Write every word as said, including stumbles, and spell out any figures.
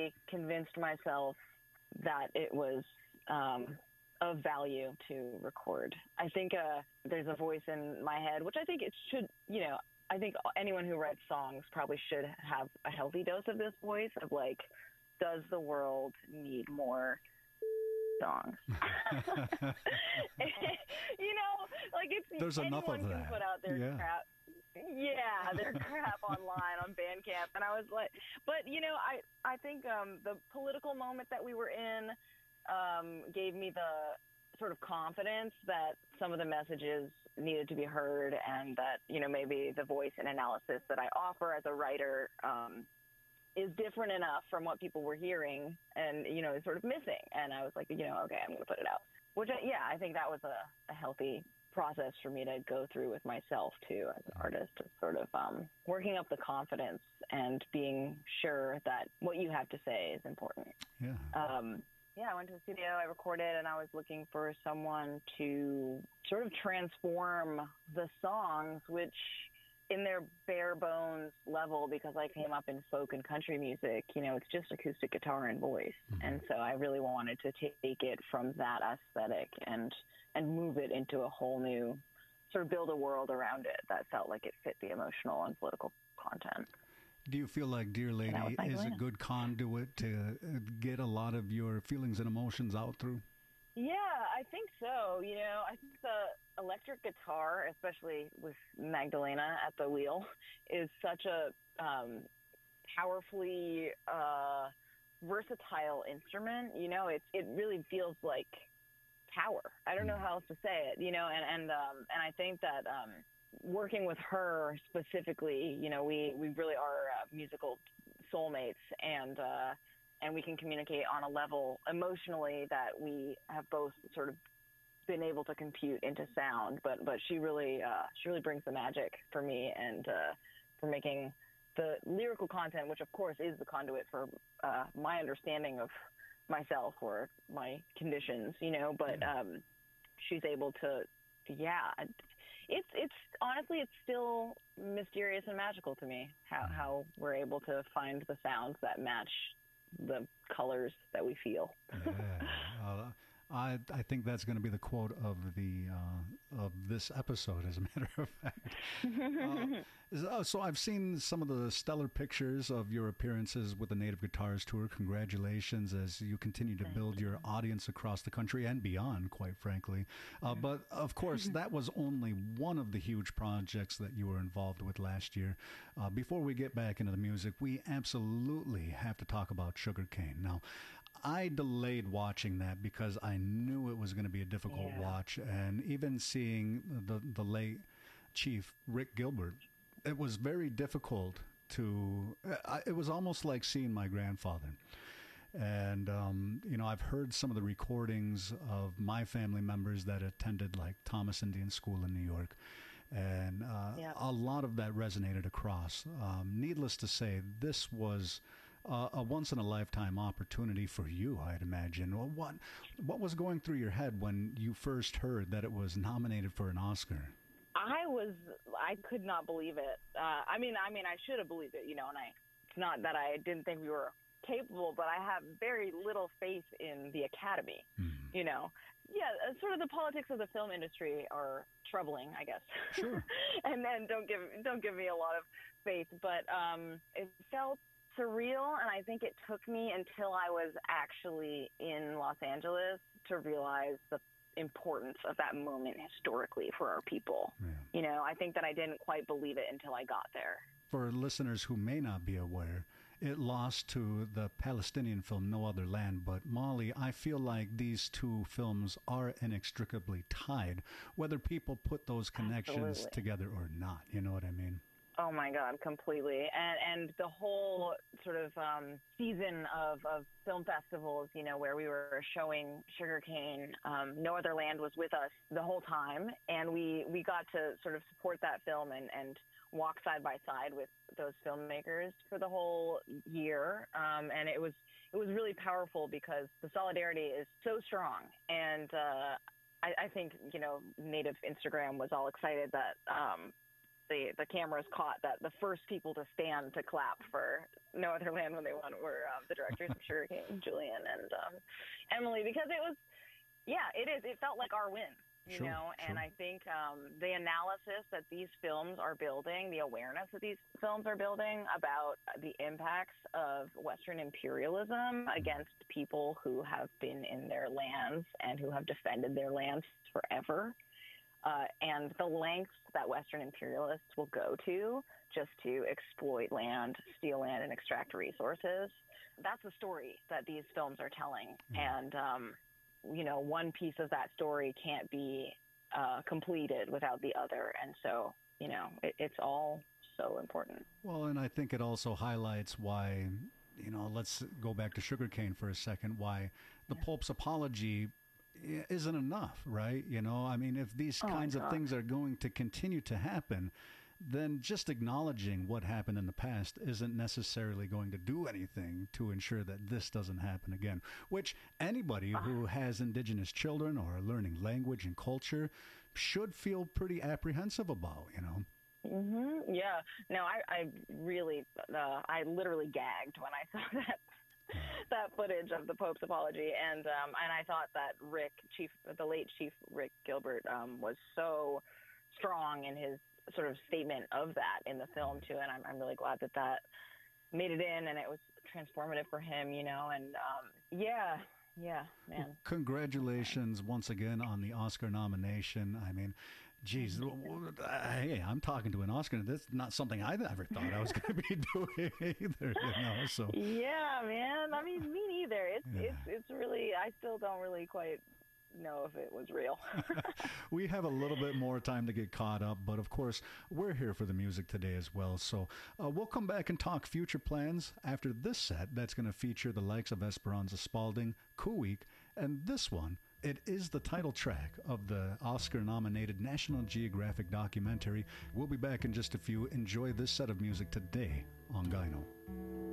I convinced myself that it was um, of value to record. I think uh, there's a voice in my head, which I think it should, you know, I think anyone who writes songs probably should have a healthy dose of this voice of like, does the world need more songs? You know, like it's there's enough of anyone that. Can put out their yeah. crap. Yeah, their crap online on Bandcamp, and I was like, but you know, I I think um, the political moment that we were in um, gave me the sort of confidence that some of the messages needed to be heard, and that, you know, maybe the voice and analysis that I offer as a writer um, is different enough from what people were hearing and, you know, is sort of missing. And I was like, you know, okay, I'm going to put it out. Which, I, yeah, I think that was a, a healthy process for me to go through with myself, too, as an artist, of sort of um, working up the confidence and being sure that what you have to say is important. Yeah. Um, yeah, I went to the studio, I recorded, and I was looking for someone to sort of transform the songs, which in their bare bones level, because I came up in folk and country music, you know, it's just acoustic guitar and voice. Mm-hmm. And so I really wanted to take it from that aesthetic and and move it into a whole new, sort of build a world around it that felt like it fit the emotional and political content. Do you feel like Dear Lady is a good conduit to get a lot of your feelings and emotions out through? Yeah, I think so. You know, I think the electric guitar, especially with Magdalena at the wheel, is such a um, powerfully uh, versatile instrument. You know, it's it really feels like power. I don't know how else to say it. You know, and and um, and I think that. Um, working with her specifically, you know, we, we really are uh, musical soulmates, and uh, and we can communicate on a level emotionally that we have both sort of been able to compute into sound. But but she really uh, she really brings the magic for me, and uh, for making the lyrical content, which of course is the conduit for uh, my understanding of myself or my conditions, you know. But um, she's able to. Yeah, it's it's honestly it's still mysterious and magical to me how how we're able to find the sounds that match the colors that we feel. Yeah. Uh, I I think that's going to be the quote of the uh, of this episode, as a matter of fact. uh, so I've seen some of the stellar pictures of your appearances with the Native Guitars Tour. Congratulations as you continue to Thank build you. your audience across the country and beyond, quite frankly. Uh, but of course, that was only one of the huge projects that you were involved with last year. Uh, before we get back into the music, we absolutely have to talk about Sugarcane. Now, I delayed watching that because I knew it was going to be a difficult Yeah. watch, and even seeing the the late Chief Rick Gilbert, it was very difficult to. Uh, it was almost like seeing my grandfather. And um, you know, I've heard some of the recordings of my family members that attended like Thomas Indian School in New York, and uh, Yep. a lot of that resonated across. Um, needless to say, this was. Uh, a once-in-a-lifetime opportunity for you, I'd imagine. Well, what what was going through your head when you first heard that it was nominated for an Oscar? I was I could not believe it. Uh, I mean I mean I should have believed it, you know. And I it's not that I didn't think we were capable, but I have very little faith in the Academy. Mm. You know, yeah, sort of the politics of the film industry are troubling, I guess. Sure. and then don't give don't give me a lot of faith, but um, it felt surreal, and I think it took me until I was actually in Los Angeles to realize the importance of that moment historically for our people. Yeah. You know, I think that I didn't quite believe it until I got there. For listeners who may not be aware, it lost to the Palestinian film No Other Land. But Molly, I feel like these two films are inextricably tied, whether people put those connections Absolutely. together or not. You know what I mean? Oh my God, completely. And and the whole sort of um, season of, of film festivals, you know, where we were showing Sugarcane, um, No Other Land was with us the whole time. And we, we got to sort of support that film and, and walk side by side with those filmmakers for the whole year. Um, and it was it was really powerful because the solidarity is so strong. And uh, I, I think, you know, Native Instagram was all excited that um, the the cameras caught that the first people to stand to clap for No Other Land when they won were um, the directors of Sugar Cane, Julian and um, Emily, because it was, yeah, it is. It felt like our win. You sure, know, and sure. I think um, the analysis that these films are building, the awareness that these films are building about the impacts of Western imperialism against people who have been in their lands and who have defended their lands forever, uh, and the lengths that Western imperialists will go to just to exploit land, steal land, and extract resources. That's the story that these films are telling. Mm. And, um, you know, one piece of that story can't be uh, completed without the other. And so, you know, it, it's all so important. Well, and I think it also highlights why, you know, let's go back to sugarcane for a second, why the yeah. Pope's apology isn't enough, right? You know, I mean, if these oh kinds of things are going to continue to happen, then just acknowledging what happened in the past isn't necessarily going to do anything to ensure that this doesn't happen again, which anybody who has indigenous children or are learning language and culture should feel pretty apprehensive about, you know? Mm-hmm. Yeah. No, I, I really, uh, I literally gagged when I saw that. that footage of the Pope's apology, and um, and I thought that Rick, Chief, the late Chief Rick Gilbert, um, was so strong in his sort of statement of that in the film too, and I'm I'm really glad that that made it in, and it was transformative for him, you know, and um, yeah, yeah, man. Well, congratulations once again on the Oscar nomination. I mean, geez, hey, I'm talking to an Oscar. That's not something I ever thought I was going to be doing either, you know. So yeah, man. I mean, me neither. It's yeah. it's it's really. I still don't really quite know if it was real. We have a little bit more time to get caught up, but of course, we're here for the music today as well. So uh, we'll come back and talk future plans after this set that's going to feature the likes of Esperanza Spalding, Kuweek, and this one. It is the title track of the Oscar-nominated National Geographic documentary. We'll be back in just a few. Enjoy this set of music today on Gyno.